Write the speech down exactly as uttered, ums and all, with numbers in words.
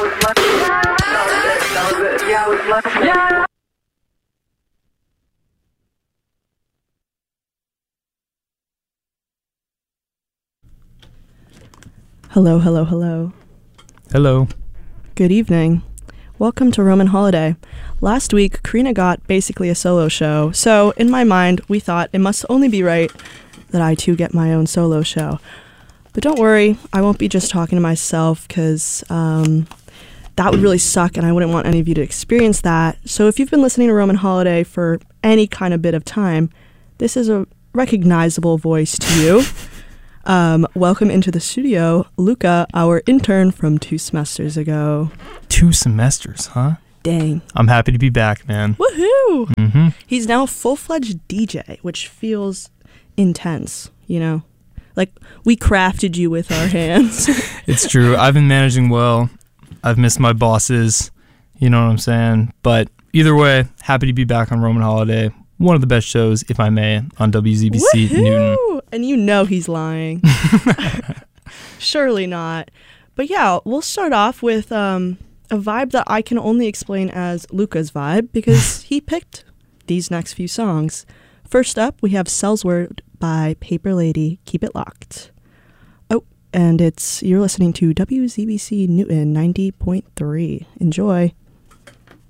Hello, hello, hello. Hello. Good evening. Welcome to Roman Holiday. Last week, Karina got basically a solo show, so in my mind, we thought it must only be right that I too get my own solo show. But don't worry, I won't be just talking to myself, because um, that would really suck, and I wouldn't want any of you to experience that. So if you've been listening to Roman Holiday for any kind of bit of time, this is a recognizable voice to you. Um, welcome into the studio, Luca, our intern from two semesters ago. Two semesters, huh? Dang. I'm happy to be back, man. Woohoo! Mm-hmm. He's now a full-fledged D J, which feels intense, you know? Like, we crafted you with our hands. It's true. I've been managing well. I've missed my bosses. You know what I'm saying? But either way, happy to be back on Roman Holiday. One of the best shows, if I may, on W Z B C Woohoo! Newton. And you know he's lying. Surely not. But yeah, we'll start off with um, a vibe that I can only explain as Luca's vibe because he picked these next few songs. First up, we have Cellsword by Paper Lady, Keep It Locked. Oh, and it's you're listening to W Z B C Newton ninety point three. Enjoy.